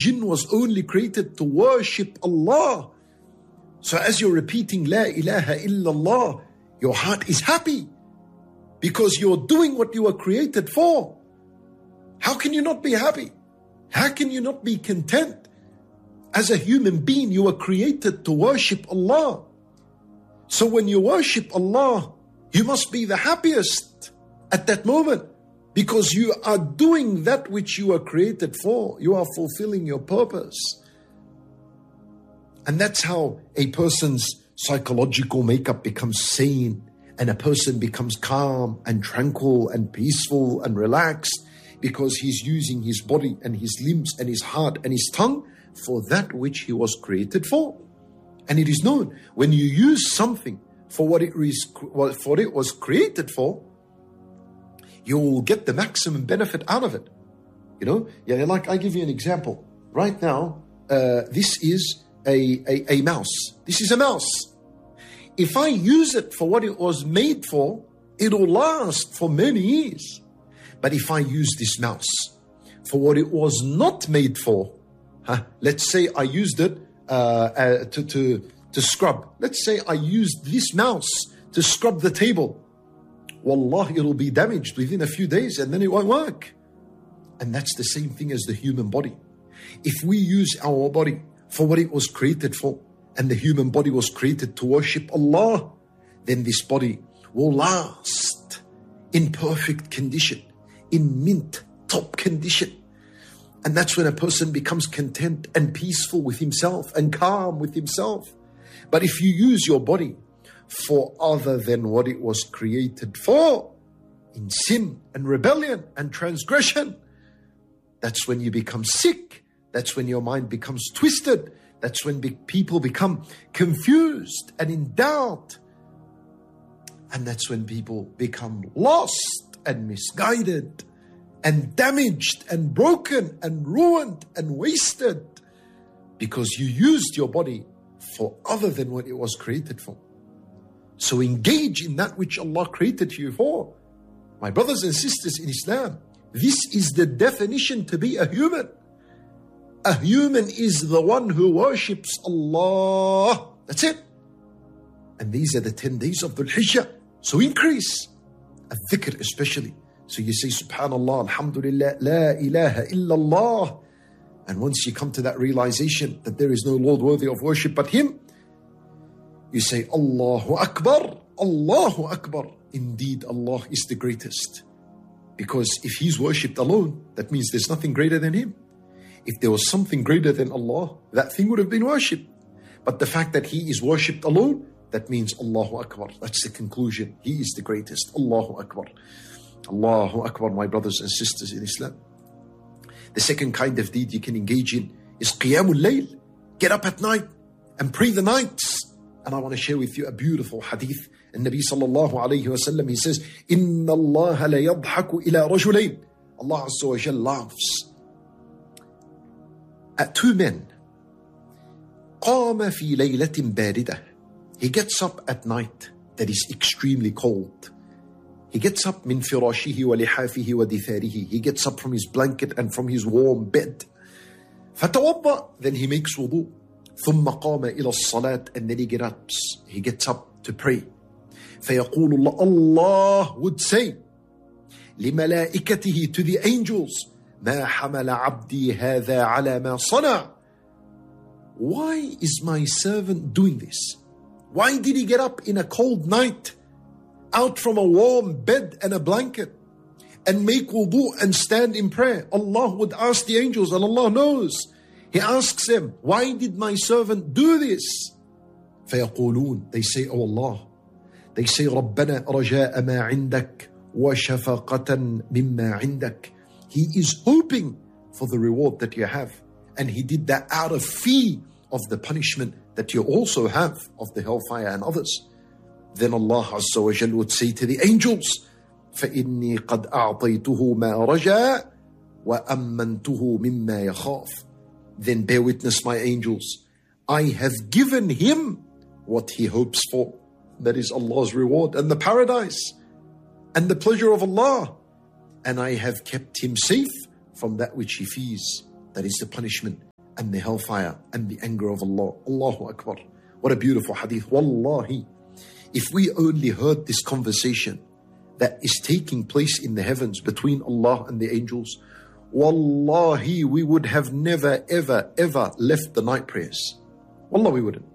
jinn was only created to worship Allah. So as you're repeating La ilaha illallah, your heart is happy because you're doing what you were created for. How can you not be happy? How can you not be content? As a human being, you were created to worship Allah. So when you worship Allah, you must be the happiest at that moment because you are doing that which you were created for. You are fulfilling your purpose. And that's how a person's psychological makeup becomes sane and a person becomes calm and tranquil and peaceful and relaxed because he's using his body and his limbs and his heart and his tongue for that which he was created for. And it is known, when you use something for what it was created for, you will get the maximum benefit out of it. You know, yeah, like I give you an example. Right now, this is a mouse. This is a mouse. If I use it for what it was made for, it'll last for many years. But if I use this mouse for what it was not made for, let's say I used it to scrub. Let's say I used this mouse to scrub the table. Wallah, it'll be damaged within a few days and then it won't work. And that's the same thing as the human body. If we use our body for what it was created for, and the human body was created to worship Allah, then this body will last in perfect condition, in mint, top condition. And that's when a person becomes content and peaceful with himself and calm with himself. But if you use your body for other than what it was created for, in sin and rebellion and transgression, that's when you become sick. That's when your mind becomes twisted. That's when people become confused and in doubt. And that's when people become lost and misguided and damaged and broken and ruined and wasted because you used your body for other than what it was created for. So engage in that which Allah created you for. My brothers and sisters in Islam, this is the definition to be a human. A human is the one who worships Allah. That's it. And these are the 10 days of Dhul Hijjah. So increase al-dhikr especially. So you say Subhanallah, Alhamdulillah, La ilaha illallah. And once you come to that realization that there is no Lord worthy of worship but Him, you say Allahu Akbar, Allahu Akbar. Indeed, Allah is the greatest. Because if He's worshipped alone, that means there's nothing greater than Him. If there was something greater than Allah, that thing would have been worshipped. But the fact that He is worshipped alone, that means Allahu Akbar. That's the conclusion. He is the greatest. Allahu Akbar. Allahu Akbar, my brothers and sisters in Islam. The second kind of deed you can engage in is Qiyamul Layl. Get up at night and pray the nights. And I want to share with you a beautiful hadith. And Nabi sallallahu alayhi wa sallam, he says, Inna Allah la yadhaku ila rajulayn. Allah Azza wa Jal laughs at two men. قام في ليلة باردة. He gets up at night that is extremely cold. He gets up min firashihi wa lihafihi wa ditharihi. He gets up from his blanket and from his warm bed. فتوضأ. Then he makes wudu. ثم قام إلى الصلاة. And then he gets up to pray. فيقول الله, Allah would say لملائكته, to the angels, ما حمل عبدي هذا على ما صنع. Why is my servant doing this? Why did he get up in a cold night, out from a warm bed and a blanket, and make wudu and stand in prayer? Allah would ask the angels, and Allah knows. He asks them, why did my servant do this? فيقولون, they say, oh Allah, they say, ربنا رجاء ما عندك وشفقة مما عندك. He is hoping for the reward that you have. And he did that out of fear of the punishment that you also have of the hellfire and others. Then Allah Azza wa Jal would say to the angels, فَإِنِّي قَدْ أَعْطَيْتُهُ مَا رَجَاءَ وَأَمَّنْتُهُ مِمَّا يَخَافُ. Then bear witness, my angels, I have given him what he hopes for. That is Allah's reward and the paradise and the pleasure of Allah. And I have kept him safe from that which he fears. That is the punishment and the hellfire and the anger of Allah. Allahu Akbar. What a beautiful hadith. Wallahi, if we only heard this conversation that is taking place in the heavens between Allah and the angels, wallahi, we would have never, ever, ever left the night prayers. Wallah, we wouldn't.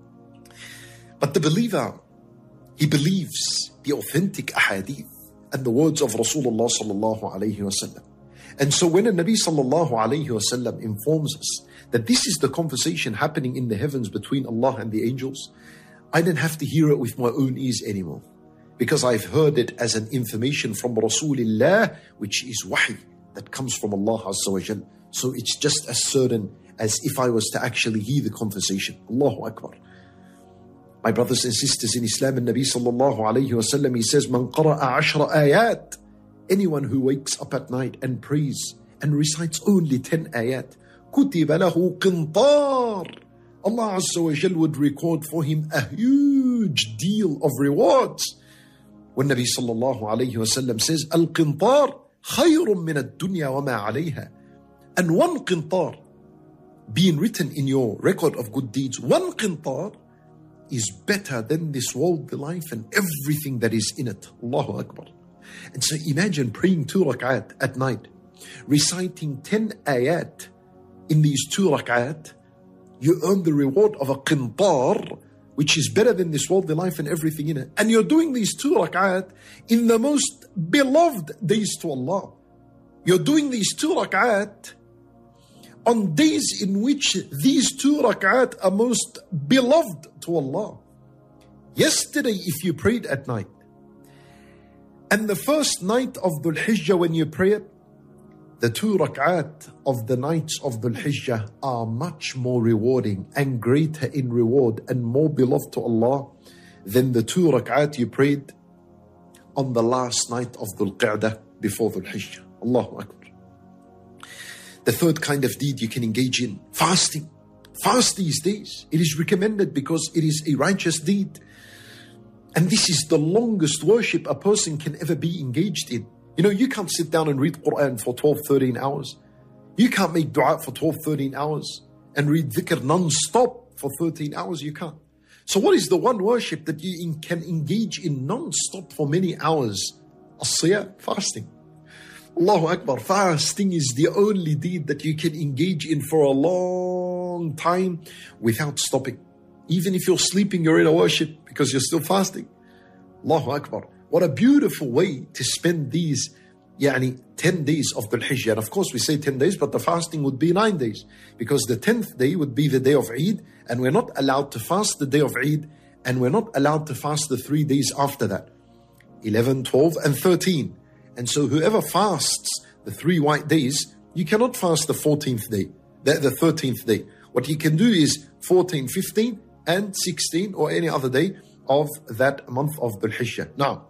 But the believer, he believes the authentic ahadith and the words of Rasulullah sallallahu alayhi wasallam. And so when the Nabi sallallahu alayhi wasallam informs us that this is the conversation happening in the heavens between Allah and the angels, I didn't have to hear it with my own ears anymore, because I've heard it as an information from Rasulullah, which is wahi, that comes from Allah Azza wa Jal. So it's just as certain as if I was to actually hear the conversation. Allahu Akbar. My brothers and sisters in Islam, and Nabi sallallahu alayhi wa sallam, he says, Man qara'a 10 ayat. Anyone who wakes up at night and prays and recites only 10 ayat, kutiba lahu qintar. Allah Azza wa Jal would record for him a huge deal of rewards. When Nabi sallallahu alayhi wa sallam says, Al-qintar khayrun min ad-dunya wa ma alayha. And one qintar being written in your record of good deeds, one qintar is better than this worldly life and everything that is in it. Allahu Akbar. And so imagine praying 2 rak'at at night, reciting 10 ayat in these 2 rak'at. You earn the reward of a qintar, which is better than this worldly life and everything in it. And you're doing these 2 rak'at in the most beloved days to Allah. You're doing these 2 rak'at on days in which these 2 rak'at are most beloved to Allah. Yesterday, if you prayed at night, and the first night of Dhul Hijjah when you pray it, the 2 rak'at of the nights of Dhul Hijjah are much more rewarding and greater in reward and more beloved to Allah than the 2 rak'at you prayed on the last night of Dhul Qa'dah before Dhul Hijjah. Allahu Akbar. The third kind of deed you can engage in, fasting. Fast these days. It is recommended because it is a righteous deed. And this is the longest worship a person can ever be engaged in. You know, you can't sit down and read Quran for 12, 13 hours. You can't make dua for 12, 13 hours and read dhikr non-stop for 13 hours. You can't. So what is the one worship that you can engage in non-stop for many hours? As-siyam, fasting. Allahu Akbar. Fasting is the only deed that you can engage in for a long time without stopping. Even if you're sleeping, you're in a worship because you're still fasting. Allahu Akbar. What a beautiful way to spend these 10 days of Dhul Hijjah. And of course we say 10 days, but the fasting would be 9 days, because the 10th day would be the day of Eid, and we're not allowed to fast the day of Eid, and we're not allowed to fast the 3 days after that, 11, 12, and 13. And so whoever fasts the 3 white days, you cannot fast the 14th day, the 13th day. What you can do is 14, 15, and 16, or any other day of that month of Dhul Hijjah. Now,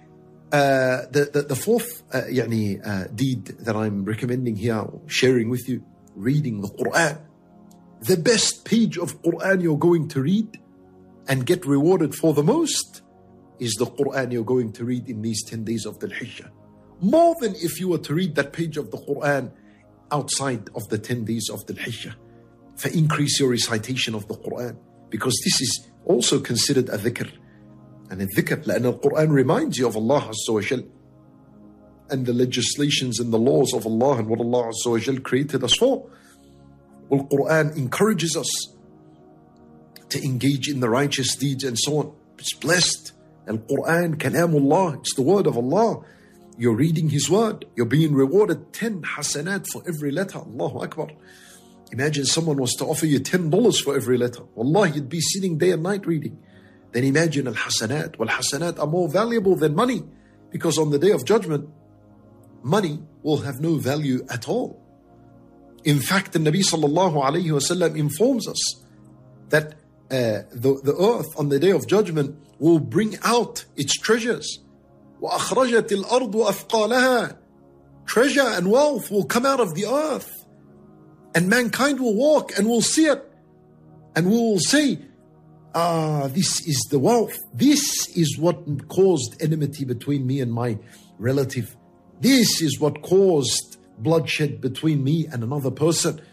the fourth deed that I'm recommending here, sharing with you, reading the Quran. The best page of Quran you're going to read and get rewarded for the most is the Quran you're going to read in these 10 days of Dhul Hijjah. More than if you were to read that page of the Quran outside of the 10 days of Dhul Hijjah. For increase your recitation of the Quran, because this is also considered a dhikr. And a dhikr, لأن the Quran reminds you of Allah Azza wa Jal and the legislations and the laws of Allah and what Allah Azza wa Jal created us for. Well, Quran encourages us to engage in the righteous deeds and so on. It's blessed. Al-Quran, Kalamullah, it's the word of Allah. You're reading His word. You're being rewarded 10 hasanat for every letter. Allahu Akbar. Imagine someone was to offer you $10 for every letter. Wallahi, you'd be sitting day and night reading. Then imagine al-hasanat. Well, hasanat are more valuable than money, because on the day of judgment, money will have no value at all. In fact, the Nabi sallallahu alayhi wa sallam informs us that the earth on the day of judgment will bring out its treasures. وَأَخْرَجَتِ الْأَرْضُ أَثْقَالَهَا. Treasure and wealth will come out of the earth. And mankind will walk and will see it. And we will say, this is the wealth. This is what caused enmity between me and my relative. This is what caused bloodshed between me and another person.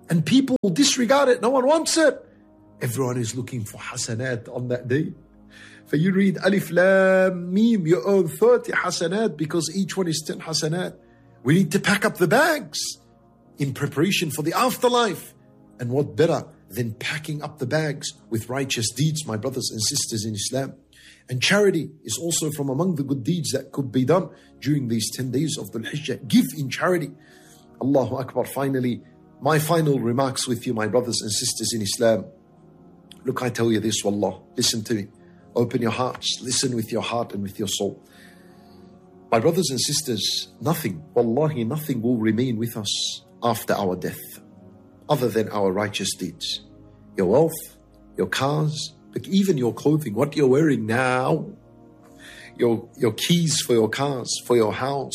And people disregard it. No one wants it. Everyone is looking for hasanat on that day. For you read Alif Lam Mim, you earn 30 hasanat because each one is 10 hasanat. We need to pack up the bags in preparation for the afterlife. And what better than packing up the bags with righteous deeds, my brothers and sisters in Islam. And charity is also from among the good deeds that could be done during these 10 days of Dhul Hijjah. Give in charity. Allahu Akbar. Finally, my final remarks with you, my brothers and sisters in Islam. Look, I tell you this, wallah, listen to me. Open your hearts, listen with your heart and with your soul. My brothers and sisters, nothing, wallahi, nothing will remain with us after our death other than our righteous deeds. Your wealth, your cars, but even your clothing, what you're wearing now, your keys for your cars, for your house.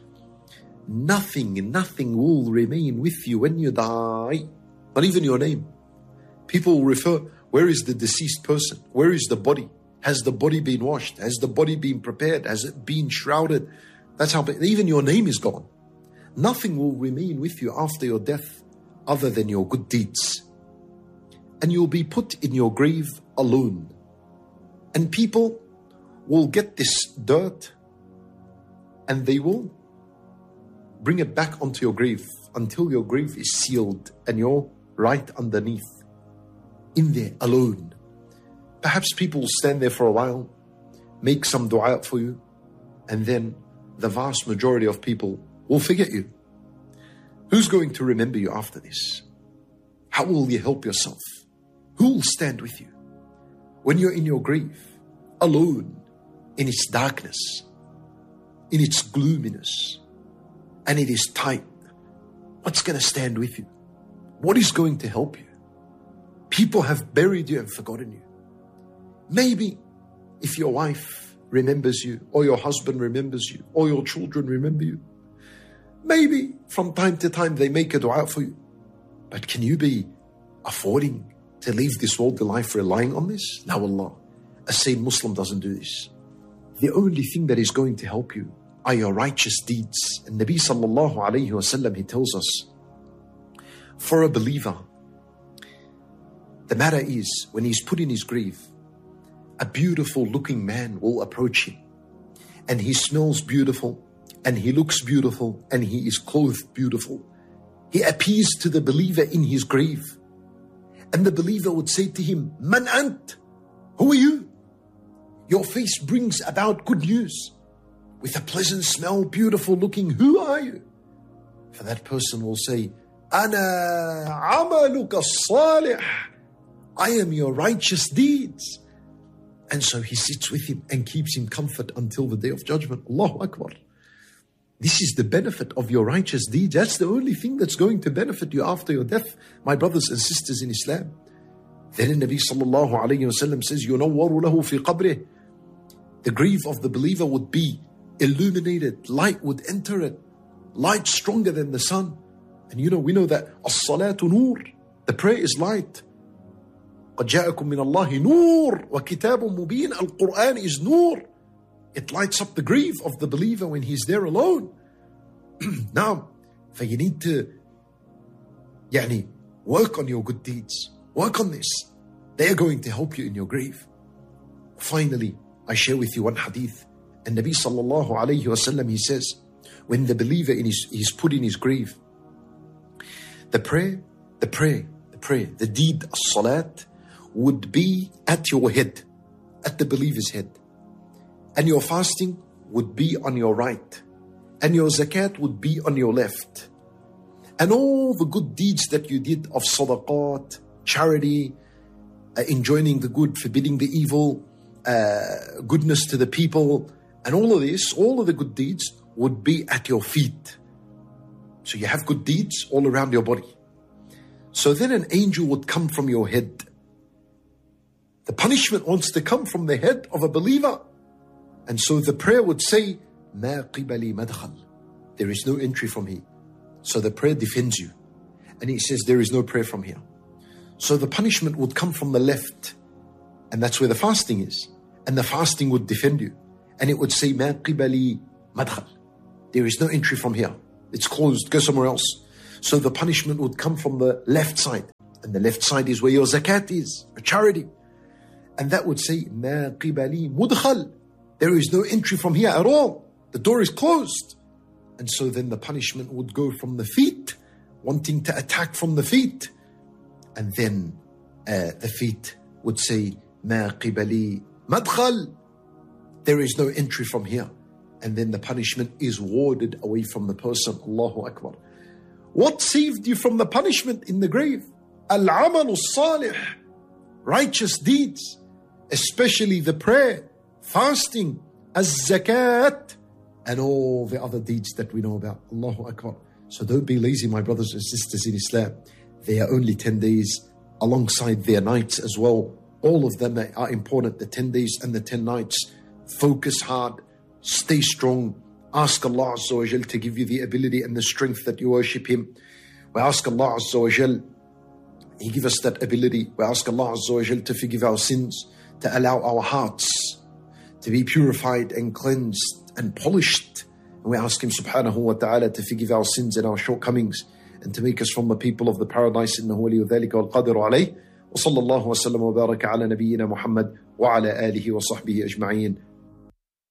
Nothing will remain with you when you die. Not even your name. People will refer, where is the deceased person? Where is the body? Has the body been washed? Has the body been prepared? Has it been shrouded? That's how, even your name is gone. Nothing will remain with you after your death other than your good deeds. And you'll be put in your grave alone. And people will get this dirt and they will bring it back onto your grave until your grave is sealed and you're right underneath, in there alone. Perhaps people will stand there for a while, make some dua for you, and then the vast majority of people will forget you. Who's going to remember you after this? How will you help yourself? Who will stand with you when you're in your grave, alone, in its darkness, in its gloominess, and it is tight? What's going to stand with you? What is going to help you? People have buried you and forgotten you. Maybe if your wife remembers you, or your husband remembers you, or your children remember you, maybe from time to time they make a dua for you. But can you be affording to leave this worldly life relying on this? No, Allah. A sane Muslim doesn't do this. The only thing that is going to help you are your righteous deeds. And Nabi sallallahu alayhi wa sallam, he tells us, for a believer, the matter is, when he's put in his grave, a beautiful looking man will approach him. And he smells beautiful, and he looks beautiful, and he is clothed beautiful. He appears to the believer in his grave. And the believer would say to him, Man ant? Who are you? Your face brings about good news. With a pleasant smell, beautiful looking, who are you? For that person will say, Ana amaluka salih. I am your righteous deeds. And so he sits with him and keeps him comfort until the day of judgment. Allahu Akbar. This is the benefit of your righteous deeds. That's the only thing that's going to benefit you after your death, my brothers and sisters in Islam. Then the Nabi sallallahu alayhi wa sallam says, يُنَوَّرُ لَهُ فِي قَبْرِهِ. The grave of the believer would be illuminated. Light would enter it. Light stronger than the sun. And we know that as-salatu nur. The prayer is light. قَدْ جَاءَكُم مِّنَ اللَّهِ نُورٌ وَكِتَابٌ مُبِينٌ. Al-Quran is nur. It lights up the grave of the believer when he's there alone. Now, for you need to work on your good deeds. Work on this. They are going to help you in your grave. Finally, I share with you one hadith. And Nabi sallallahu alayhi wa sallam, he says, when the believer is put in his grave, the deed, as-salat, would be at your head, at the believer's head. And your fasting would be on your right. And your zakat would be on your left. And all the good deeds that you did of sadaqat, charity, enjoining the good, forbidding the evil, goodness to the people, and all of this, all of the good deeds would be at your feet. So you have good deeds all around your body. So then an angel would come from your head. The punishment wants to come from the head of a believer. And so the prayer would say, مَا قِبَلِي مَدْخَلْ. There is no entry from here. So the prayer defends you. And it says there is no prayer from here. So the punishment would come from the left. And that's where the fasting is. And the fasting would defend you. And it would say, مَا قِبَلِي مَدْخَلْ. There is no entry from here. It's closed. Go somewhere else. So the punishment would come from the left side. And the left side is where your zakat is, a charity. And that would say, مَا قِبَلِي مُدْخَلْ. There is no entry from here at all. The door is closed. And so then the punishment would go from the feet, wanting to attack from the feet. And then the feet would say, مَا قِبَلِي مَدْخَلْ. There is no entry from here. And then the punishment is warded away from the person. Allahu Akbar. What saved you from the punishment in the grave? Al-amal al-salih. Righteous deeds. Especially the prayer, fasting, az-zakat, and all the other deeds that we know about. Allahu Akbar. So don't be lazy, my brothers and sisters in Islam. They are only 10 days alongside their nights as well. All of them are important, the 10 days and the 10 nights. Focus hard, stay strong. Ask Allah Azza wa Jal to give you the ability and the strength that you worship Him. We ask Allah Azza wa Jal, He give us that ability. We ask Allah Azza wa Jal to forgive our sins, to allow our hearts to be purified and cleansed and polished. And we ask Him subhanahu wa ta'ala to forgive our sins and our shortcomings and to make us from the people of the paradise. إنه ولي ذلك والقادر عليه. وصلى الله وسلم وبارك على نبينا محمد وعلى آله وصحبه أجمعين.